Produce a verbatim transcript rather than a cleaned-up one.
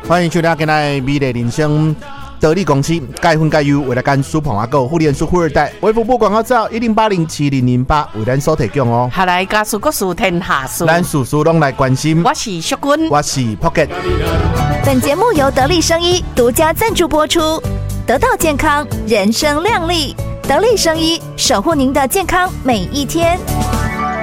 欢迎收听今天美丽人生得力公司介分介优为了干苏鹏阿狗互联苏富二代微服部广告照一零八零七零零八为咱所提供哦。 下来家事国事天下事， 咱事事拢来关心。 我是淑君， 我是 Pocket。 本节目由得力生医独家赞助播出，得到健康，人生亮丽。得力生医，守护您的健康每一天。